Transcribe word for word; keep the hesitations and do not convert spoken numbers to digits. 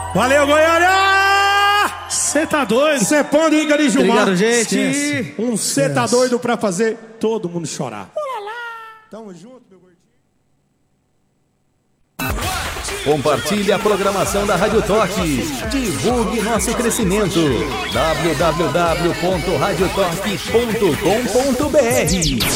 Valeu, Goiânia! Cê tá doido? Cê pode ir, Gari Gilmar. Obrigado, gente. Um cê tá doido pra fazer todo mundo chorar. Tamo junto, meu gordinho. Compartilhe a programação da Rádio Toque. Divulgue nosso crescimento. w w w ponto rádio toque ponto com ponto b r